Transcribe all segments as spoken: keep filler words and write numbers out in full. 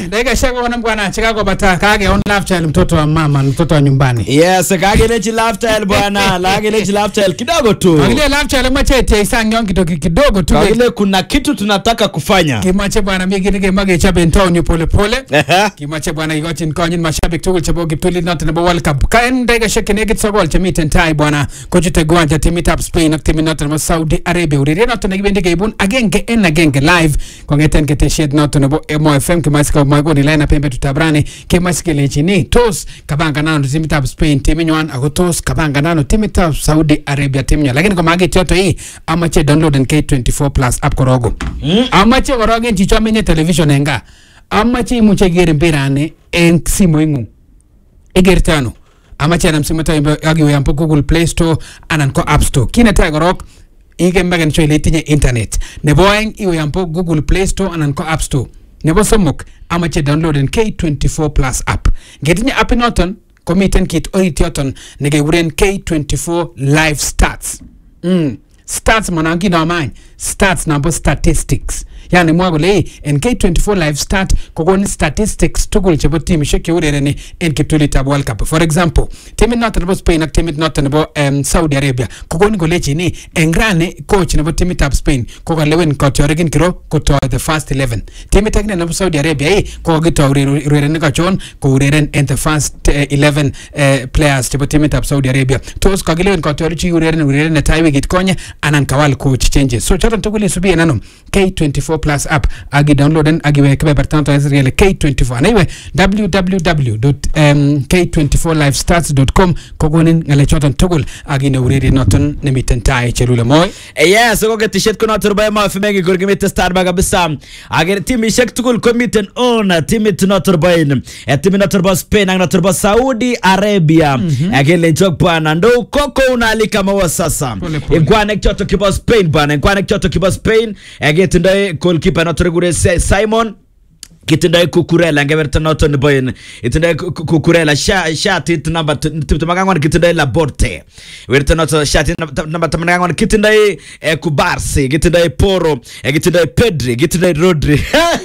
dakika shaka wana bwana chikako bata kage on lifestyle mtoto wa mama mtoto wa nyumbani. Yes, kage lechi lifestyle bwana, kage lechi lifestyle kidogo tu. Kage lifestyle machete isangyon kidogo kidogo tu. Kage kuna kitu tunataka kufanya. Kimache bwana mimi gine mage chabe ntao pole pole. Kimache bwana igochin konyin mashabik tugul chabo giptuli not na World Cup. Kaen dakika shaka negit sogol chamiten tai bwana kojute gwanja timit up Spain ak timit not na Saudi Arabia. Urire not na gibende gebun agenge en agenge live kongeten keteshet not na bo Mo F M kimasika magoni line pembe tutabrani kimasika lechini tos kabanga nano timit up Spain timinwan agotos kabanga nano timit up Saudi Arabia timinyo lakini kwa magi tioto hii amache download K twenty-four plus app korogo mm. amache korogo chicho menye television enga amache imuche gere mbirane en simo ingu egertano amache namsimo tayo agi yampo Google Play Store anan ko App Store kina tayo korok ige mbagan choy letinye internet neboeng iwe yampo Google Play Store anan ko App Store nebo somok amache download K twenty-four plus app getinye app noton komiten kit orit yoton negeuren K twenty-four live stats mm. stats manangi na amany stats number statistics yani mwago le en K twenty-four live stat kokoni statistics tugul chebo team sheke urereni en kiptuli tab World Cup. For example team not nebo Spain ak team not nebo um, Saudi Arabia kokoni golechi ni engrane coach nebo team tab Spain kokalewen kotioregin kiro koto the first eleven team tag nebo Saudi Arabia eh kokito urereni kachon ko ureren en the first uh, eleven uh, players chebo team tab Saudi Arabia tos kagelewen kotiorichi urereni urereni taiwe git konye anan kawal coach changes so choton tugul subi enano K twenty-four plus app agi download and agi weke bertanto Israel K twenty-four anyway w w w dot k twenty-four live stats dot com kogonin ngale choton tugul agi ne uriri noton ne mitentai chelule moy yes ko ke t-shirt ko notor bay ma fimegi gorgimit star baga bisam agi team shek tugul komiten on team notor bay e team notor ba Spain ang notor ba Saudi Arabia agi le jog bana ndo koko unalika mawa sasa igwane choto kiba Spain bana igwane choto kiba Spain agi tindai goalkeeper notor gure Simon kitindai Cucurella ngeverta noton boyen itindai Cucurella sha shati number tutamagangwan kitindai Laporte verta noton shati number tamagangwan kitindai Kubarsi kitindai Poro kitindai Pedri kitindai Rodri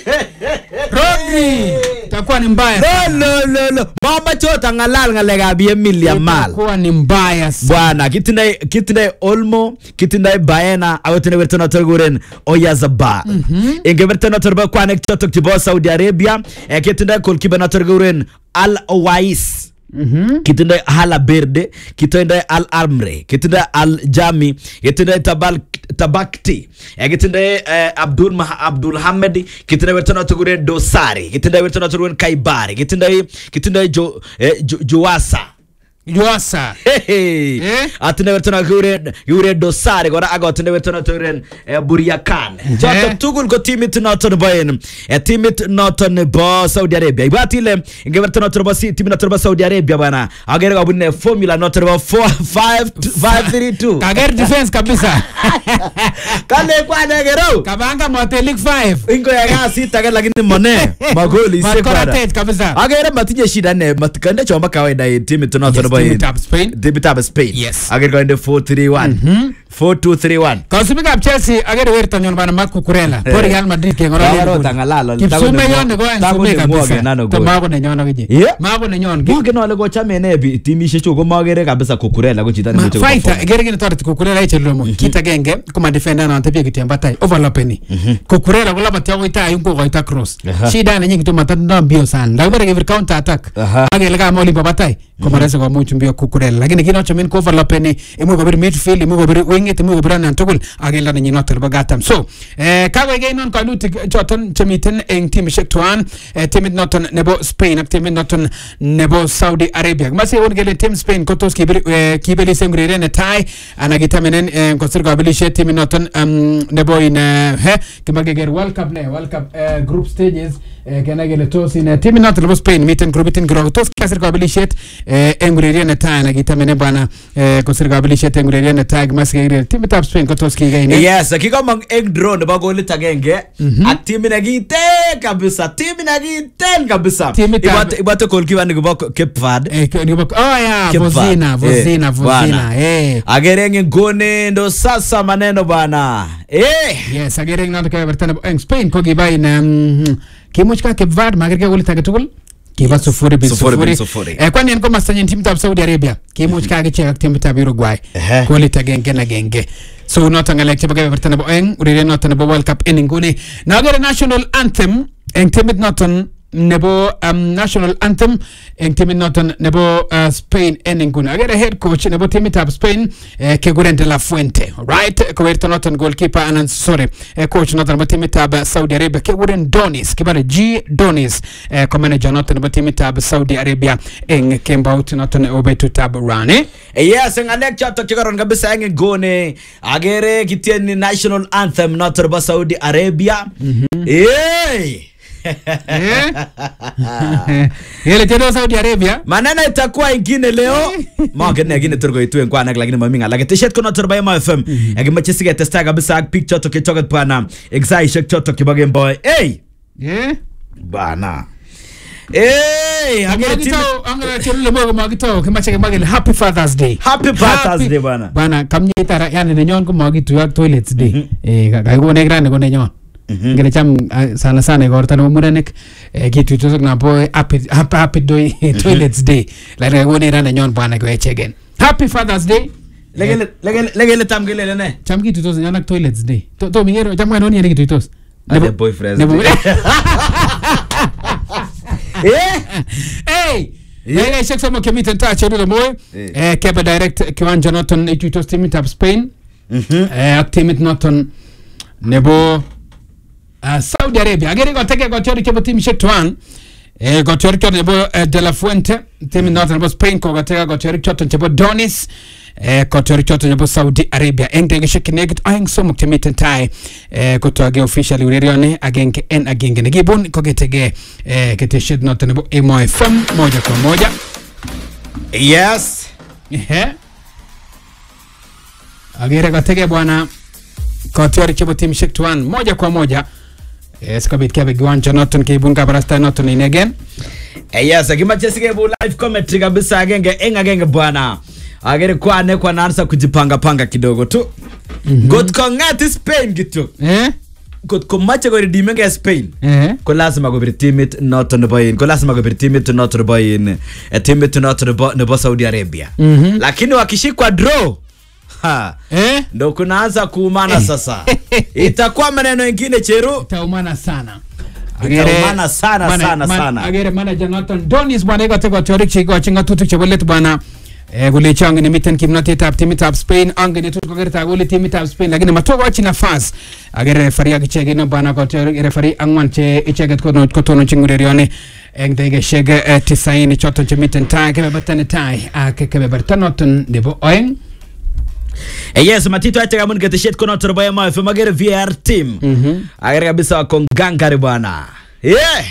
Rodri takuwa ni mbaya no no no no baba chota ngalal ngalega bi Emilia mal takuwa ni mbaya bwana kitindai kitindai Olmo kitindai Baena awetene verta noton guren Oyarzabal ngeverta noton ba kwa nek chotok tibo Saudi Arabia eh, kitindai goalkeeper notor guren Al Owais mhm kitindai Hala Berde kitindai Al Amre kitindai Al Jami kitindai Tabal Tabakti eh, kitindai eh, Abdul Mah Abdul Hamid kitindai verta notor guren Dosari kitindai verta notor guren Kaibari kitindai kitindai Jo eh, jo, Joasa Joasa hey eh? atine vertona gure gure Dosari gora ago atine vertona toren e Buriakan joto tugul go timit noton bayen e timit noton bo Saudi Arabia ibatile nge vertona torba si timit noton bo Saudi Arabia bana agere go bunne formula noton bo four five five three two kager defense kabisa kale kwa negero kabanga motelik five ingo ya gasi taga lakini mone magoli sekara kabisa agere matije shida ne matkande chomba kawaida timit noton Timit up Spain. Timit up Spain. Yes. Agere going to four three one. Mhm. four two three one. Kasubik up Chelsea agere werta nyon bana Marc Cucurella. Por Real Madrid ke ngora. Agero tangalalo. Kipsume yon go en sume kabisa. To mago ne nyon gije. Mago ne nyon. Mago no le go chame ne bi timishe chugo magere kabisa Cucurella go chitani go. Fighter agere gine torti Cucurella ichelo mo. Kita genge kuma defender na antepia kitemba tai overlapeni. Cucurella go labati go ita yungo go ita cross. Shida na nyingi to matanda mbio sana. Ndabere ge counter attack. Agere ga moli babatai. Kuma rasa go mo chumbio Cucurella. Lakini kino chamin ko overlapeni imo go bir midfield imo go bir wing imo go bir nan tugul agela ni notel bagatam. So eh kago ge non ko lut joton chamiten en team shek tuan team noton nebo Spain ak team noton nebo Saudi Arabia. Masi won gele team Spain ko tos kibeli kibeli sengre ne tai anagitamenen ko sirgo abeli she team noton nebo in he kimage ger World Cup ne World Cup group stages kana gele tos in team noton nebo Spain miten group tin gro tos sirgo abeli she engre ne tai anagitamenen bana ko sirgo abeli she engre ne tai masi gere team tap Spain ko tos ki gaine. Yes, kiko mang egg drone ba golit agenge at team ne gite Eh kabisa team inakiten kabisa. Team ita- Ibate ibate goalkeeper ni kubo Cape Verde. Eh, k- ni bak- oh yeah, Cape Vozina, Verde. Vozina, Eh, Vozina. bwana. Eh. Agerenge ngone ndo sasa maneno bana. Eh. Yes, agereng noto kebeberta eng Spain ko kibain um, kimuch ka Cape Verde magerge golit age tugul. Kiba Yes. sufuri bin Sufuri bin sufuri. sufuri. Eh, kwani en komasta nyin timtab Saudi Arabia. Kimuch ka gichek ak timtab Uruguay. Ehe. Golit agenge na genge. So noto ngalek chebo kebeberta nebo eng urire noto nebo World Cup en nguni. Nagere national anthem eng timit noton nebo um, national anthem eng timit noton nebo uh, Spain en nguni. Agere head coach nebo timitab Spain eh, keguren De La Fuente. Right? Kowirta noton goalkeeper anan sorry. Eh, coach noton nebo timitab uh, Saudi Arabia keguren Donis. Kibare G Donis. Eh, ko manager noton nebo timitab Saudi Arabia eng kembaut noton obetutab Rani. Yes, ngalek chotok chekaron kabisa eng ngone. Agere kitieni national anthem noto ba Saudi Arabia. Eh. Eh? Yele tendo Saudi Arabia. Maneno itakuwa ingine leo. Mwaka ne ingine turko itu kwa anak lakini maminga. Lakini tishet kuna turba ya F M. Yakimache sige testa kabisa ak pic chotok kitoket bana. Exai shek chotok kibage boy. Hey. Eh? Bana. Hey, agere timu. Magito angara chelo mo magito kimache magele Happy Father's Day. Happy Father's Day bana. Bana kamnye tara yani nenyon ko magitu yak toilets day. Eh ka ko ne grande ko nenyon. Ngene cham uh, sana sana igorta no murenik eh, kitu tosok na boy happy happy, happy day toilets day. Like ko ne rana nenyon bana ko echegen. Happy Father's Day. Legele legele legele tamgelele ne. Cham kitu tos nyanak toilets day. To to mingero cham ngano ni kitu tos. Ade boyfriend. Eh. Hey. Yeah, shek samo kemiten ta cherulo moy. Eh kebe direct kiwanja noton itutos timit of Spain. Mhm. Eh actimit noton nebo uh, Saudi Arabia. Agere go teke go chori kebo tim shetwan. Eh go chori kebo nebo uh, De La Fuente, timit noton nebo Spain ko go teke go chori choton chebo Donis. Eh go chori choton nebo Saudi Arabia. Eng denge shek negit aeng somok timiten tai. Eh go toge officially urerione agenge en agenge negibun ko getege eh keteshet noton nebo Emo F M moja kwa moja. Yes. Eh. Agere go tege bwana kotiori chebo team shek tuan moja kwa moja. Eh sikabit kebe giwanja noton keibun kabarasta noton inegen. Eh yes, akimache sige bu live commentary kabisa agenge eng agenge bwana. Agere kwa ne kwa naanza kujipanga panga kidogo tu. Mm-hmm. God kongati Spain gitu. Eh? God komache ko redeemenge Spain. Eh? Ko lazima ko bir teamit not on boyin. Ko lazima ko bir teamit not on boyin. E teamit not on nebo Saudi Arabia. Mhm. Lakini wakishikwa draw. Ha. Eh? Ndo kunaanza kuumana sasa. Itakuwa maneno mengine cheru. Taumana sana. Itaumana sana mana, sana man, sana. Agere manager noton Donis bwana iko teko teorik chigo chinga tutu chebo let bwana. Eh gule changi ni miten kimnotetab timitab Spain angene tutu kogerta gule timitab Spain lakini matogo achi nafas. Agere referee akichege no bwana ko teorik referee angwan che icheget ko ko tono chingurerione eng dege shege eh, tisaini choton che miten tai kebe batane tai ak kebe bertanoton nebo oeng. Eh yes, matito acha kama nikateshet kuna turbo ya mafe magere V R team. Mhm. Agere kabisa wako ngangari bwana. Yeah.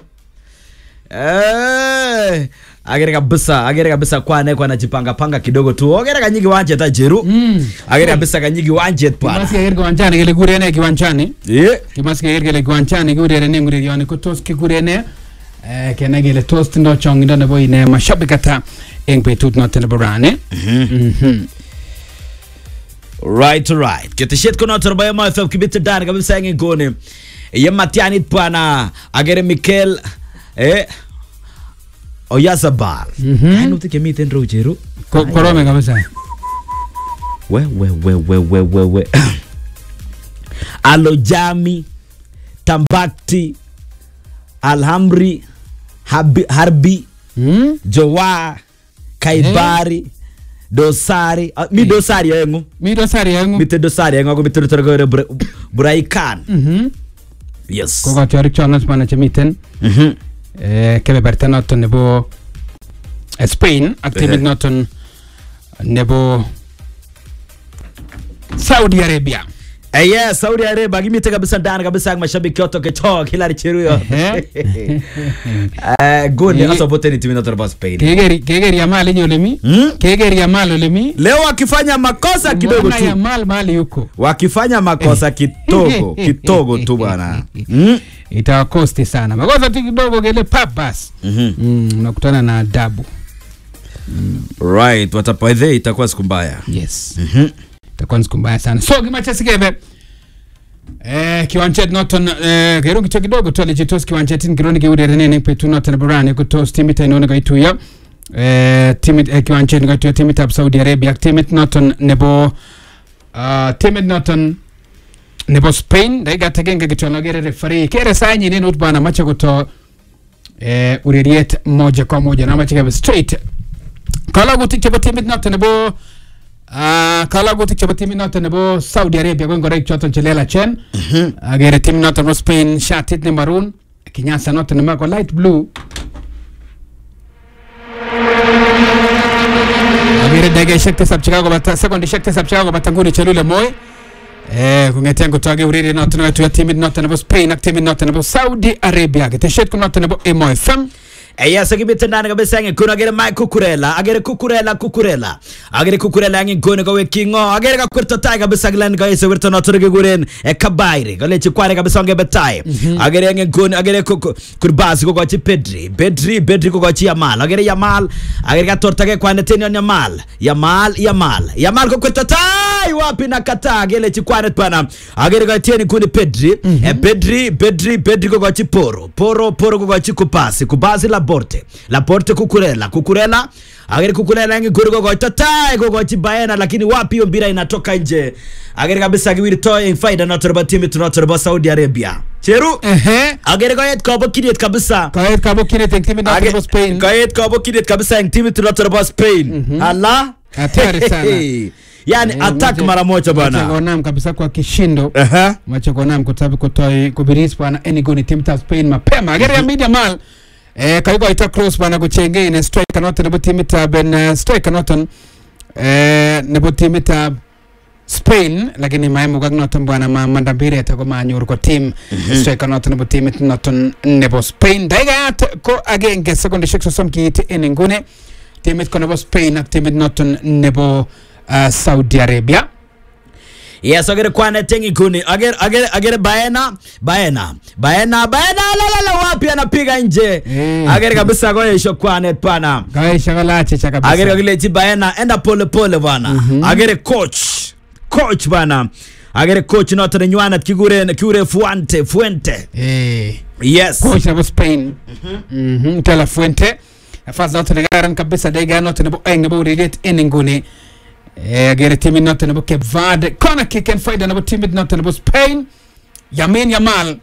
Eh. Agere kabisa, agere kabisa kwa ne kwa najipanga panga kidogo tu. Agere kanyigi wanje ta jeru. Mm. Agere kabisa kanyigi wanje bwana. Kimasi agere kiwanjani gele gurene kiwanjani. Yeah. Kimasi agere gele kiwanjani gurene ne ngurerione ko tos ki gurene eh kena gele tos tindo chongindo nebo ine mashabiki ata eng betut noton nebo rani. Mhm. Right, right. Keteshet kuna turbo ya mafe kibite dani kabisa yengi ngone. Yematiani bwana. Agere Mikel eh Oyarzabal. Mhm. Ano tike miten ro jeru. Korome kabisa. We we we we we we we. Alojami, Tambakti, Alhamri, Habi, Harbi, Mhm. Jowa, Kaibari, Dosari, uh, mi Dosari yengu. Mi dosari yangu. Mi te Dosari yengu ko mi te torgo Buraikan. Mhm. Yes. Ko ka teorik chonas bana chemiten. Mhm. Eh kebe bertanoton nebo Spain activit noton nebo Saudi Arabia. Eh yes, Saudi Arabia gimite kabisa ndani kabisa mashabiki yote ketok Hilary Cheruyo. Eh good ni asa bote ni timu na turbo Spain. Kegeri kegeri ya mali nyolemi. Hmm? Kegeri ya mali olemi. Leo wakifanya makosa kidogo Mwana ya tu. mali mali yuko. Wakifanya makosa kidogo, kidogo tu bwana. Hmm? itawakosti sana. Makosa tu kidogo gele papas. Mhm. Mm, unakutana na adabu. Mm. Right, watapoedhe itakuwa siku mbaya. Yes. Mhm. Itakuwa siku mbaya sana. So kimacha sikebe. Eh, kiwanja Norton eh gerungi cho kidogo tu alijitos kiwanja tin kironi kiure renene petu Norton Burani kutos timit inaona gaituya. Eh timit eh, kiwanja gaituya timit ab Saudi Arabia timit Norton nebo uh, timit Norton nebo Spain daiga tegenga kitona gere referee kere sanyi nini utbana macha kuto eh uririet moja kwa moja na macha straight kala gutik chaba timit Norton nebo Ah, kala gutik chaba timi Norton nebo Saudi Arabia go ngorek choton chelela chen. Mhm. Agere timi Norton nebo Spain shatit ni maroon, kinyasa Norton ni mako light blue. Agere dege shekte sab Chicago bata second shekte sab Chicago bata nguni chelule moy. Eh kungetia ngotoge uriri Norton wetu ya timi Norton nebo Spain ak timi Norton nebo Saudi Arabia. Gete shet ku Norton nebo Emo F M. Eya sagibite ndani kabisa ngi kuna agere Mike Kukurela agere Kukurela Kukurela agere Kukurela ngi kuna kwa kingo agere ka kwirto tai kabisa glan ka ise wirto notorege guren e kabaire gale chikware kabisa nge betai agere ngi kuna agere kurbasi ko gochi Pedri Pedri Pedri ko gochi Yamal agere Yamal agere ka tortage kwa neteni Yamal Yamal Yamal Yamal ko kwirto tai wapi na kata gale chikware pana agere ka tieni kuni Pedri e Pedri Pedri Pedri ko gochi Poro Poro Poro ko gochi Kupasi Kupasi la Porte la Porte Kukurela Kukurela agere Kukurela ngi gurgo go tatai go go Bayern lakini wapi hiyo mpira inatoka nje agere kabisa kiwiri toy faida na turba team tunaturba Saudi Arabia cheru ehe agere go yet kabo kidet kabisa go yet kabo kidet team tunaturba Spain go yet kabo kidet kabisa team tunaturba Spain ala hatari sana yani attack mara moja bana machagonam kabisa kwa kishindo aha machagonam kutabi kutoi kubiris bana enigoni team ta Spain mapema agere ya media mal eh kaigo ita cross bana kuchenge ine strike Norton nebo team ta ben strike Norton eh nebo team ta Spain lakini maimu kwa Norton bana mandambire atako manyur kwa team strike Norton nebo team Norton nebo Spain daiga ko agenge second shekso somki ite eningune team ko nebo Spain ak team Norton nebo Uh, Saudi Arabia. Yes, agere kwane tengi kuni agere agere agere Baena Baena Baena Baena la la la wapi anapiga nje mm. Agere kabisa kwa hiyo kwane pana gawe shagalache cha kabisa agere kile ti Baena enda pole pole bana mm -hmm. Agere coach coach bana agere coach Norton nywana kigure kigure Fuente Fuente eh yes coach wa Spain mhm mhm mm tala Fuente afaza Norton garan kabisa daiga Norton bo eng bo redet eningune eh agere team Norton nebo Cape Verde corner kick and fight nebo team Norton nebo Spain Yamin Yamal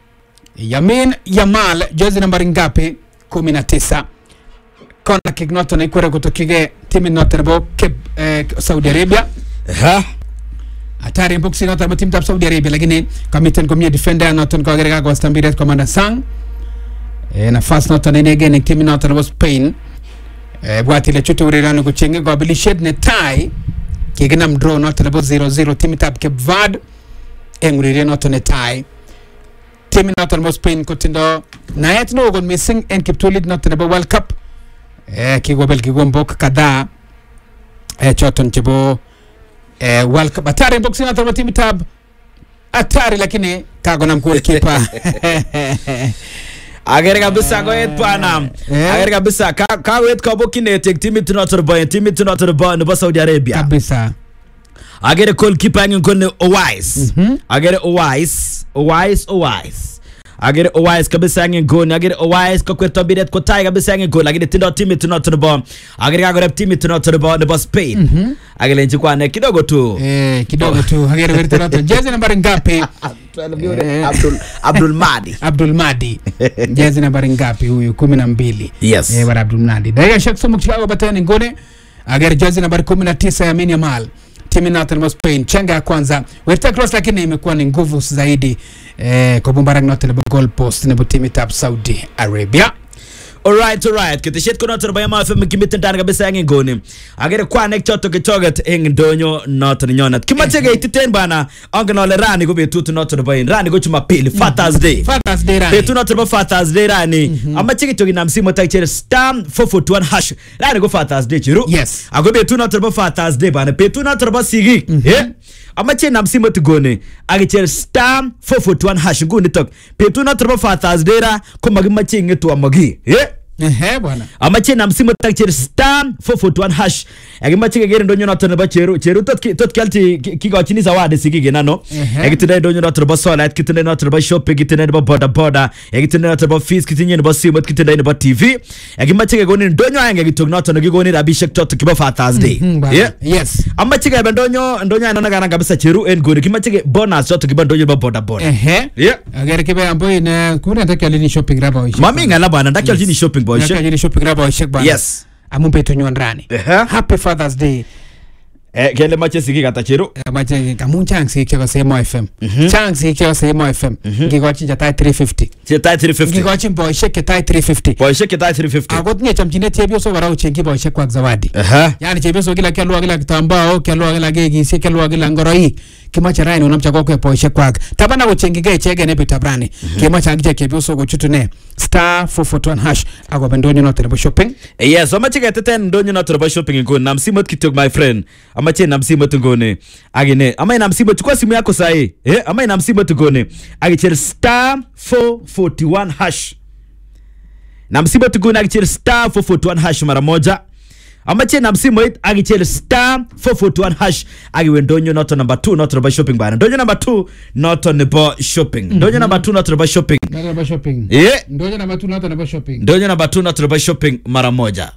Yamin Yamal jezi nambari ngapi kumi na tisa corner kick Norton ikwere kutokige team Norton nebo Cape eh, Saudi Arabia ha atari boxing Norton nebo team ta Saudi Arabia lakini kamiten komia defender Norton ko agere kwa Stambiret Commander Sang eh na fast Norton inegen team Norton nebo Spain eh bwati le chuto urirano kuchenge go abilished ne tie kiginam draw Norton nebo zero zero team tap Cape Verde engurire Norton ne tie team Norton nebo Spain kotindo na yet no gon missing en kiptulit Norton nebo World Cup eh kigobel kigombok kada eh choton chebo eh World Cup atari boxing Norton nebo team tap atari lakini kagonam goalkeeper agere kabisa go et pana agere kabisa ka ka wet ka bokine tek team tunaturba team tunaturba no Saudi Arabia kabisa agere goalkeeper ngin kon Owais agere Owais Owais Owais agere Owais kabisa ngin kon agere Owais ko kweto biret ko tai kabisa ngin kon agere tindo team tunaturba agere ka gore team tunaturba no Spain agere nchi kwa kidogo tu eh kidogo tu agere werto Norton jezi nambari ngapi Abdul Abdul Madi Abdul Madi jezi nambari ngapi huyu kumi na mbili yes eh bwana Abdul Madi daiga shakso mkiago batani ngone agere jezi nambari kumi na tisa ya Yamin Yamal team Norton nebo Spain chenga ya kwanza werta cross lakini imekuwa ni nguvu zaidi eh kwa Mubarak Norton nebo goal post nebo team tap Saudi Arabia. Alright, alright. Kitishet kono turba ya mafe mkimite ndani kabisa ngi ngoni. Agere kwa nek choto kichoget ing ndonyo Norton nyonat. Kimachege ititen bana angana ole rani ko betutu Norton bayin. Rani ko Jumapili, Father's Day. Father's Day rani. Betu Norton ba Father's Day rani. Amachege chogi na msimu takichere stam four four two one hash. Rani ko Father's Day chiru. Yes. Ago betu Norton ba Father's Day bana. Betu Norton ba sigi. Eh? amache nam simot gone agicher star four forty-one hash nguni tok petu na turbo Father's Day ra ko magimache ngetu amagi eh ehe bwana amache nam simot agicher star four forty-one hash agimache gegere ndonyo na turbo cheru cheru tot tot kalti kigochini zawadi sigige nano agitinde ndonyo na turbo sola kitinde na turbo shopping kitinde na boda boda agitinde na turbo fees kitinye na simot kitinde na T V agimache gegone ndonyo anga gitok na turbo gigone rabishek tot kiba Father's Day yeah yes amache ge ndonyo ndonyo anana kana kabisa cheru en gone kimache bonus tot kiba ndonyo ba boda boda ehe yeah agere kibe ambo ina kuna ndakali shopping rabo mami ngala bana ndakali ni shopping boy ndakali shopping rabo shek bana yes amumpe tonyo ndrani happy Father's Day eh kele mache sigi kata cheru mache kamun chang sigi kwa sema F M chang sigi kwa sema F M ngigochi jata three fifty jata three fifty ngigochi boy shek jata three fifty boy shek jata three fifty agot nye chamchine chebyo so warau chengi boy shek kwa zawadi yani chebyo so kila kelo kila kitambao kelo kila gegi si kelo kila ngoroi kimacha raini unamchagua kwa boy shek kwa tabana go chengi ge chege ne bitabrani kimacha ngije chebyo so go chutune star four forty-one hash ago bendonyo no terebo shopping yes amache ge teten ndonyo no terebo shopping ngo namsimot kitok my friend amache namsimot ngone agine amai namsimot chukua simu yako sahi eh amai namsimot ngone agicher star four forty-one hash namsimot ngone agicher star four forty-one hash mara moja amache namsimot agicher star four forty-one hash agiwe ndonyo noto number two noto by shopping bana ndonyo number two noto nebo shopping ndonyo number two noto by shopping noto by shopping eh ndonyo number two noto nebo shopping ndonyo number two noto by shopping mara moja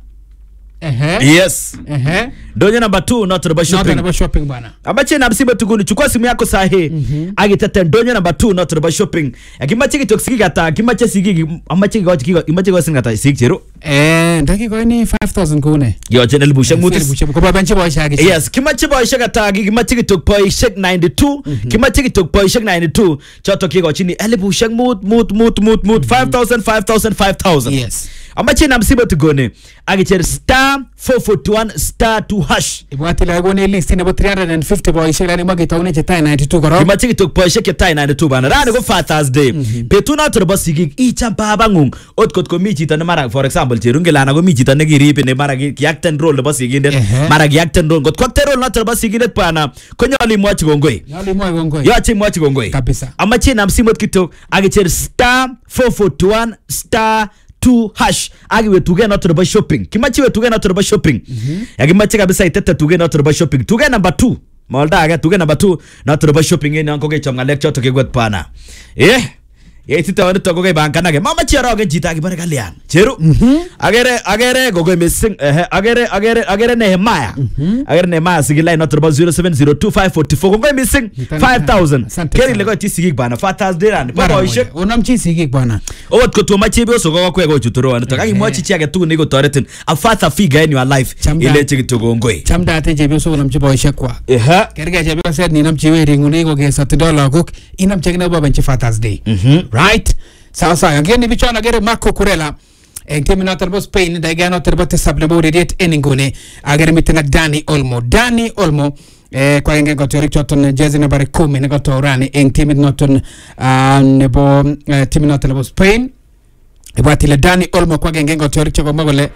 ehe yes ehe ndonyo number two not about shopping not about shopping bana amache na msiba tuguni chukua simu yako sahi agitete ndonyo number two not about shopping akimache kitokisiki gata kimache sigi amache gochi kigo imache gochi ngata sigi chero eh ndaki ko ni five thousand kune yo channel busha mutis ko ba benchi boy shagi yes kimache boy shaga tagi kimache kitok boy shek ninety-two kimache kitok boy shek ninety-two choto kigo chini elbu shek mut mut mut mut mut five thousand five thousand five thousand yes amache na msiba tugone agicher star four forty-one star two hash ibwati la gone list ni bo three hundred fifty boy shek ni magi tawne cheta ninety-two koro kimache kitok boy shek cheta ninety-two bana rani go Father's Day petuna to boss gig icha baba ngung ot kot ko mi chita na mara for example cherungela na go mi chita ne giripe ne mara gi acten role boss ginde mara gi acten role got ko role na to boss ginde pana ko nyali mwachi gongoi nyali mwachi gongoi yo chi mwachi gongoi kabisa amache na msimot kitok agicher star four forty-one star two hash agiwe tuge na to shopping kimachi we tuge na to shopping yagimachi kabisa itete tuge na to shopping tuge number two malda aga tuge number two na to shopping ni anko ke chonga lecture to ke gwet pana eh yetita wani to goge bankana ge mama chero ge jita ge barka lian cheru agere agere goge missing eh agere agere agere Nehemiah agere Nehemiah sigila na to zero seven zero two five four four goge missing five thousand keri lego ti sigik bana Father's Day ran baba ishe onam chi sigik bana owat ko to machibe so gogo kwego chutoro an to kagi mochi chiage tu ni go toretin a father figure in your life ile chiki to gongoi chamda te jebe so onam chi boy shekwa eh keri ga jebe said ni nam chi we ringune go ge sat dollar gok inam chekna baba chi Father's Day right sasa ngeni bichana gere Marco Kurela en temina terbo Spain da gano terbo te sable boriet eningone agere mitena Dani Olmo Dani Olmo eh kwa ngenge goto richoton jezi na bare kumi ne goto rani en timid noton nebo timina terbo Spain e batile Dani Olmo kwa ngenge goto richogo mogole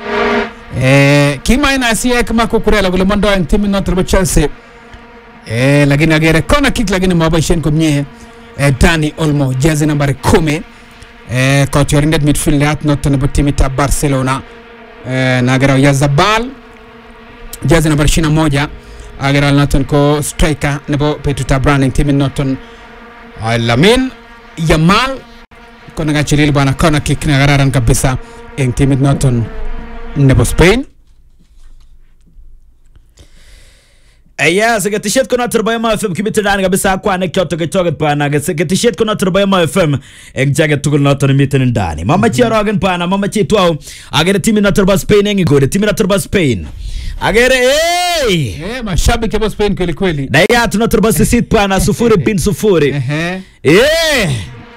eh kima ina siek Marco Kurela gole mondo en timina terbo Chelsea eh lakini agere kona kick lakini mabashen komnye eh, Dani Olmo jezi nambari kumi eh, coach yorindet midfielder at not nebo timita Barcelona eh, nagera Yazabal jezi nambari ishirini na moja agera naton ko striker nebo Petuta Branding timi noton uh, Lamin Yamal kona gachiril bana kona kick na gararan kabisa en timi noton nebo Spain. Aya segetishet kuna turbaye ma F M kimitana kabisa kwa ne kyoto ketoget pana segetishet kuna turbaye ma F M enjaget tugul noto miten ndani mama chiaro agen pana mama chitwao agere timi na turba Spain engi gore timi na turba Spain agere hey eh mashabiki wa Spain kweli kweli daya tuna turba sisit pana sufuri bin sufuri eh eh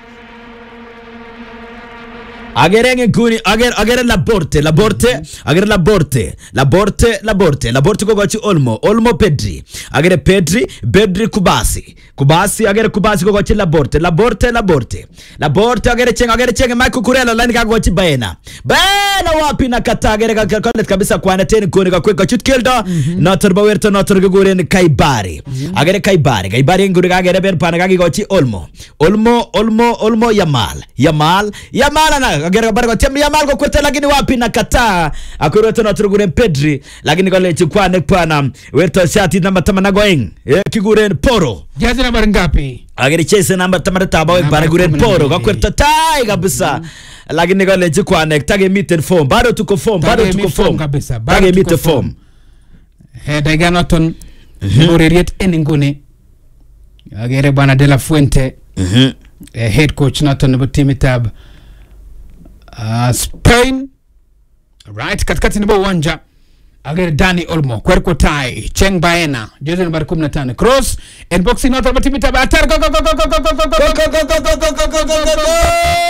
agere nguni agere agere Laporte Laporte agere Laporte Laporte Laporte Laporte ko gochi Olmo Olmo Pedri agere Pedri Pedri Kubasi Kubasi agere kubasi ko gochi Laborte Laborte Laborte Laborte agere cheng agere cheng Michael Kurela line ka gochi Baena Baena wapi na kata agere ka kolet kabisa kwa tena koni ka kweka chut kelda Notor bawerto notor guguren Kaibari agere Kaibari Kaibari nguri ka agere ben pana ka gochi Olmo Olmo Olmo Olmo Yamal Yamal Yamal na agere baraka tem Yamal ko kweta lakini wapi na kata akureta notor guguren Pedri lakini kwa lechi kwa ne pana werto shati namba tamana goeng kiguren Poro Jazi namba ngapi agere chase namba tamana taba bara guren Poro kwa kweta tai kabisa lakini kwa lechi kwa ne tage mitten form bado tuko form bado tuko form kabisa tage mitten form he daga noton Moreriet eningune agere bwana De La Fuente mhm head coach noton nebo team tab uh, Spain right katikati nebo uwanja agere Dani Olmo kwerko tai Cheng Baena jezi namba kumi na tano cross and boxing noton nebo team tab atar go go go go go go go go go go go go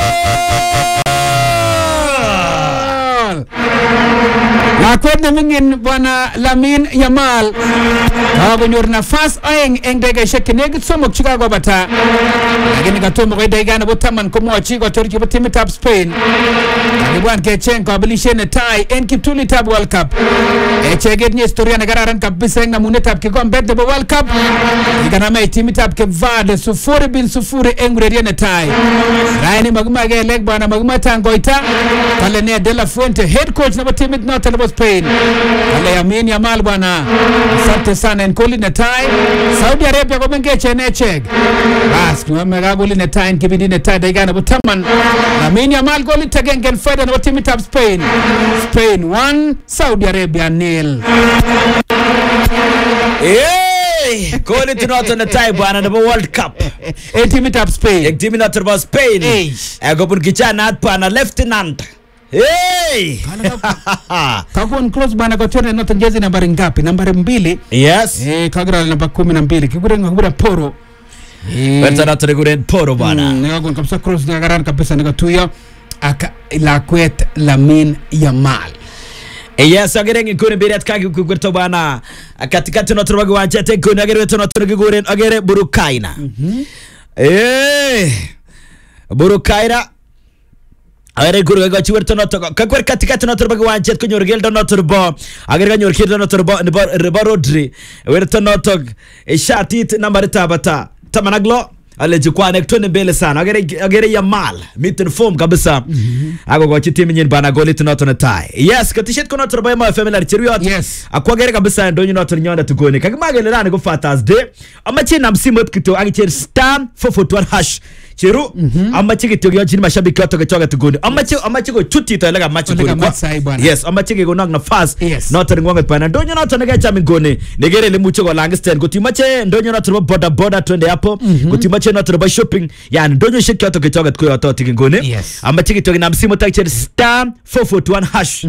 la kwenda mingin bwana Lamine Yamal kagonyor nafas aeng eng daga shekinegit somok Chicago bata lakini katomo kwa daga na botaman komwachi kwa toriki bo team tab Spain alibwan kechen kwa bilishene tai en Kiptuli tab World Cup echeget ni historia na gararan kabisa eng namune tab kikombe de World Cup igana mai team tab ke vade sufuri bin sufuri eng reriene tai raini maguma ge leg bwana maguma tangoita kale ne De La Fuente head coach na team it not about Spain kale Lamine Yamal bwana asante sana en koli na tai Saudi Arabia ko bengeche ne cheg bas kwa mega goli na tai en kibidi na tai daga na botaman Lamine Yamal goli tagengen faida na team it Spain Spain one Saudi Arabia nil eh goli tunato na tai bwana na World Cup e team it Spain ek team na turbo Spain e gobun kichana at pana lieutenant hey kakon cross bana kwa tena noton jezi nambari ngapi nambari mbili yes eh kagra namba kumi na mbili kigure ngabura Poro eh weta na tregure Poro bana ngakon kabisa cross ngagaran kabisa ngatuyo aka la kwet Lamine Yamal yes agere ngikone beret kaki kugurto bana katikati na turbo gwancha te kone agere weta na tregure agere Burukaina eh Burukaina agere guru ga chiwerto noto kakwer katikati noto bag wanchet kunyor geldo noto bo agere ganyor kirdo noto bo bo Rodri werto noto e shatit number tabata tamanaglo aleji kwa nektone mbele sana agere agere Yamal mitten form kabisa ago go chitimi nyin bana golit noto na tai yes katishet kono noto bo ma family chiriot yes akwa agere kabisa ndonyo noto nyonda tugone kagimagele rani go Father's Day amachi na msimu kito agicher star four four one hash chiru amachi kito gyo chini mashabiki yoto kechoga tugone amachi amachi go chuti to lega match go yes amachi go nok na fast noto ngwange pana ndonyo noto nega chami ngone negere le mucho go Langston gotimache ndonyo noto boda boda twende hapo gotimache noto ba shopping yani ndonyo shiki yoto kechoga tuko yoto tikingone amachi kito na msimu takicher star four four one hash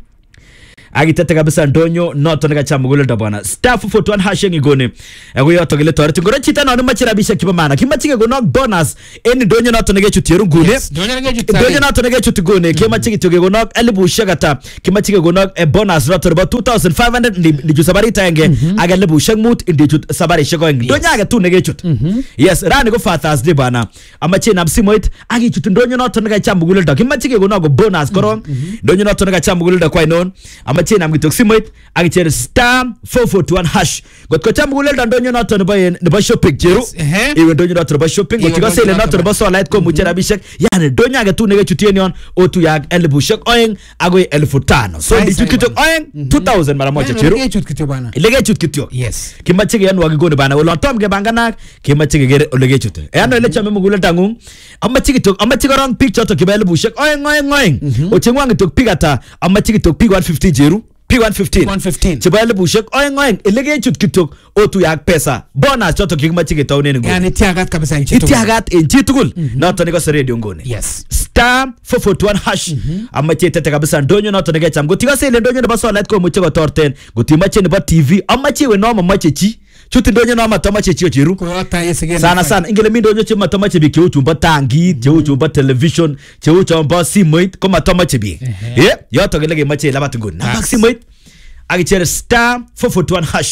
agitete kabisa ndonyo noto nega chamugule ndabana star four four one hash ngigone ego yoto gele toreti ngoro chita no machira bisha kibamana kimachige go nok bonus eni ndonyo noto nega chutiru ngune ndonyo noto nega chutigone kimachige toge go nok elibu shagata kimachige go nok e bonus noto ba two thousand five hundred ndi ju sabari tayenge aga elibu shagmut ndi ju sabari shago ndonyo aga tu nega chut yes rani go Father's Day bana amache na msimo it agi chutu ndonyo noto nega chamugule nda kimachige go nok bonus korong ndonyo noto nega chamugule nda kwa inon chena mgitok simoit agicher star four four one hash gotko chamugule ndonyo noto ne bayen ne ba shopping jeru iwe ndonyo noto ba shopping gotiga sele noto ba so light ko muchera bishek yani ndonyo aga tu nege chutieni on otu ya elfu shek oeng ago elfu tano so ndi chukitok oeng two thousand mara moja jeru lege chutkityo bana lege chutkityo yes kimachige yanu agigone bana olontom ge bangana kimachige gere lege chute yanu ele chame mugule tangung amachige tok amachige ron picture to kibele bushek oeng oeng oeng ochengwangi tok pigata amachige tok pig one fifty jeru P one fifteen chibale bushek oeng oeng elege chut kitok otu yak pesa bonus choto kigmachige tawne ngo yani tiagat kabisa en chitu tiagat en chitugul noto ne ko se radio ngone yes star four four one hash amache tete kabisa ndonyo noto ne gecham gotiga se le ndonyo ne ba so light ko muche go torten gotimache ne ba tv amache we no mamache chi chuti ndonyo no matamache chi chiru sana sana ingele mi ndonyo chi matamache bi ke uchumba tangi che uchumba television che uchumba simoit ko matamache bi eh yoto gelege mache la batungona maximoit agichere star four four one hash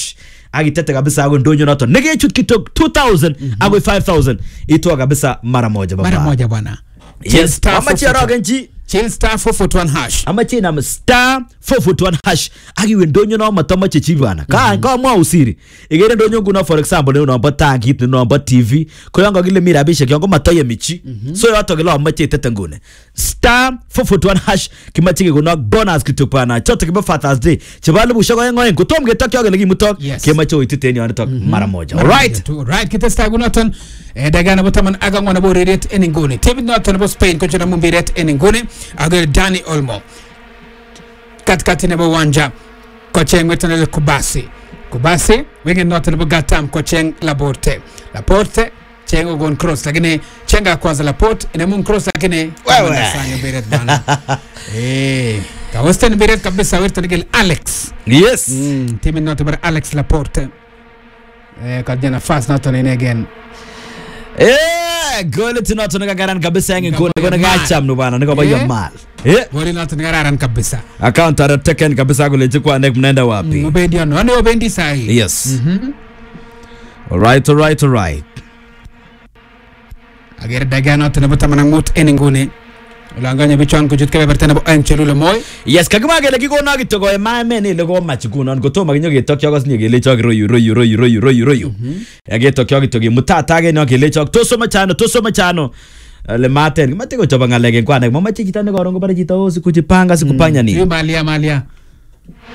agitete kabisa ako ndonyo noto nekechut kitok two thousand ako five thousand itwa kabisa mara moja baba mara moja bwana. yes mama chiarogenji Chill star four four one hash. ama china am star four four one hash agiwe ndonyo no matama chechi bwana ka ka mwa usiri igere ndonyo kuna for example ne no tagit ne no T V ko yango gile mira bishe yango matoye michi so yato gelo amache tete ngune star four four one hash kimachike kuna bonus kitupana choto kiba Father's Day chibalu bushago yango en kutom getok yoge legi mutok kimacho ititeni on tok mara moja. All right all right kita star gunaton e daga na botaman aga ngona bo redet eningone tebit noton bo Spain ko chona mumbiret eningone aga Dani Olmo katikati na bawanja kocheng wetana Kubasi Kubasi wenge noton bo Gatam kocheng Laporte Laporte chengo gon cross lakini chenga kwanza Laporte ina mun cross lakini wewe sanya biret bana eh kawasten biret kabisa werta ligel Alex yes mm, tebit noton bo Alex Laporte eh kadjana fast noton in again eh gole tinoto ngagaran kabisa yange gole gona gacham no bana niko baya mal eh gole noton ngararan kabisa account ara teken kabisa kule chukua nek mnaenda wapi ubendi ono ano ubendi sahi yes mhm all right all right all right agere daga noton ne botamana mut eningune ulanganya bichon kujut ke bertana bo anchelulo moy yes kagima gele kigona gitogo e mame ne lego machikunon gotoma ginyo getokyo gos ni gele chok royu royu royu royu royu royu age tokyo gitogi mutata ge no gele chok toso machano toso machano le maten matego choba ngalege kwane mama chikita ne gorongo bara jita o sikujipanga sikupanya ni malia malia